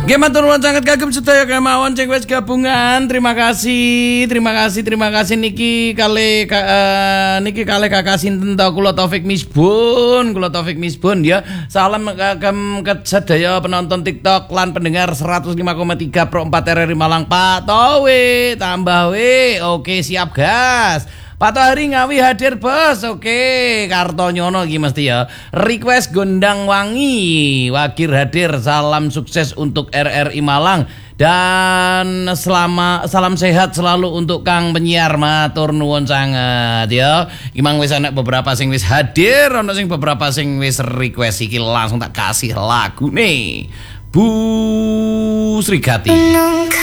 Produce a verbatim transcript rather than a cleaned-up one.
Matur nuwun sanget kagem sedaya kemawon sing wis gabungan. Terima kasih, terima kasih, terima kasih niki kali uh, niki kali kakak sinten ta kula Taufik Misbun, kula Taufik Misbun ya. Salam kagem sedaya penonton TikTok lan pendengar seratus lima koma tiga Pro empat R R I Malang. Pak Towi tambah we. Oke, siap gas. Pak Tohari Ngawi hadir bos. Oke, Kartonyono iki mesti ya. Request Gondang Wangi Wakir hadir. Salam sukses untuk R R I Malang. Dan selama salam sehat selalu untuk Kang penyiar. Matur nuwun sangat ya. Imang wis ana beberapa sing wis hadir, ana sing beberapa sing wis request iki langsung tak kasih lagu nih. Bu Srigati.